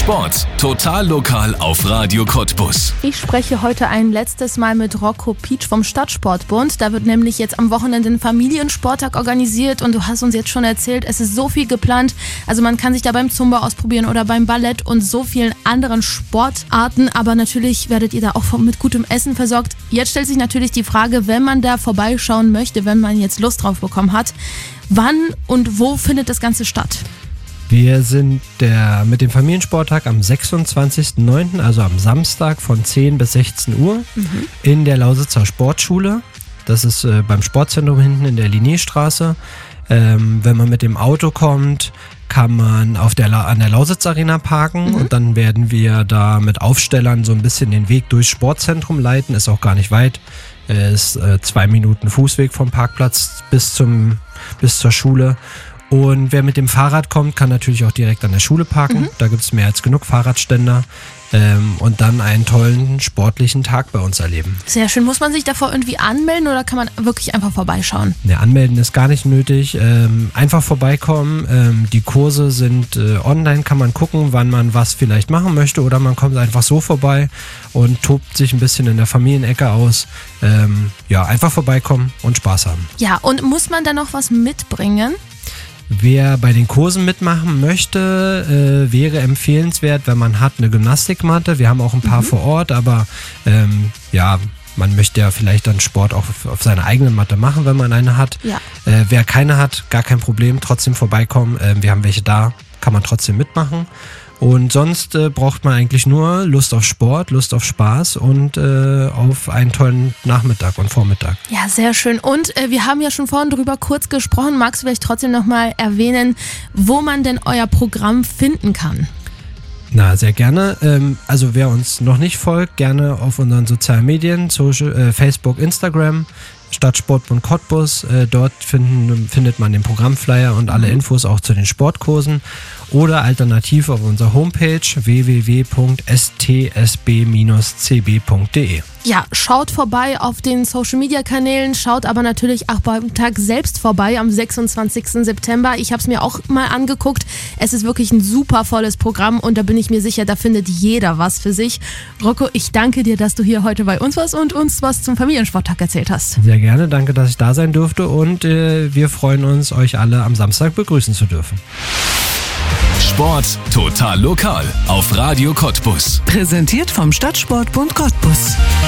Sport, total lokal auf Radio Cottbus. Ich spreche heute ein letztes Mal mit Rocco Pietsch vom Stadtsportbund. Da wird nämlich jetzt am Wochenende ein Familiensporttag organisiert und du hast uns jetzt schon erzählt, es ist so viel geplant. Also man kann sich da beim Zumba ausprobieren oder beim Ballett und so vielen anderen Sportarten. Aber natürlich werdet ihr da auch mit gutem Essen versorgt. Jetzt stellt sich natürlich die Frage, wenn man da vorbeischauen möchte, wenn man jetzt Lust drauf bekommen hat, wann und wo findet das Ganze statt? Wir sind mit dem Familiensporttag am 26.09., also am Samstag von 10 bis 16 Uhr in der Lausitzer Sportschule. Das ist beim Sportzentrum hinten in der Linnéstraße. Wenn man mit dem Auto kommt, kann man an der Lausitz Arena parken und dann werden wir da mit Aufstellern so ein bisschen den Weg durchs Sportzentrum leiten. Ist auch gar nicht weit. Ist 2 Minuten Fußweg vom Parkplatz bis zur Schule. Und wer mit dem Fahrrad kommt, kann natürlich auch direkt an der Schule parken. Da gibt es mehr als genug Fahrradständer und dann einen tollen sportlichen Tag bei uns erleben. Sehr schön. Muss man sich davor irgendwie anmelden oder kann man wirklich einfach vorbeischauen? Ne, anmelden ist gar nicht nötig. Einfach vorbeikommen. Die Kurse sind online, kann man gucken, wann man was vielleicht machen möchte oder man kommt einfach so vorbei und tobt sich ein bisschen in der Familienecke aus. Einfach vorbeikommen und Spaß haben. Ja, und muss man da noch was mitbringen? Wer bei den Kursen mitmachen möchte, wäre empfehlenswert, wenn man hat eine Gymnastikmatte. Wir haben auch ein paar vor Ort, aber man möchte ja vielleicht dann Sport auch auf seiner eigenen Matte machen, wenn man eine hat. Ja. Wer keine hat, gar kein Problem, trotzdem vorbeikommen. Wir haben welche da, kann man trotzdem mitmachen. Und sonst braucht man eigentlich nur Lust auf Sport, Lust auf Spaß und auf einen tollen Nachmittag und Vormittag. Ja, sehr schön. Und wir haben ja schon vorhin drüber kurz gesprochen. Magst du vielleicht trotzdem nochmal erwähnen, wo man denn euer Programm finden kann? Na, sehr gerne. Also wer uns noch nicht folgt, gerne auf unseren sozialen Medien, Facebook, Instagram, Stadtsportbund Cottbus. Dort findet man den Programmflyer und alle Infos auch zu den Sportkursen. Oder alternativ auf unserer Homepage www.stsb-cb.de. Ja, schaut vorbei auf den Social-Media-Kanälen, schaut aber natürlich auch beim Tag selbst vorbei am 26. September. Ich habe es mir auch mal angeguckt. Es ist wirklich ein super volles Programm und da bin ich mir sicher, da findet jeder was für sich. Rocco, ich danke dir, dass du hier heute bei uns warst und uns was zum Familiensporttag erzählt hast. Sehr gerne, danke, dass ich da sein durfte und wir freuen uns, euch alle am Samstag begrüßen zu dürfen. Sport total lokal auf Radio Cottbus. Präsentiert vom Stadtsportbund Cottbus.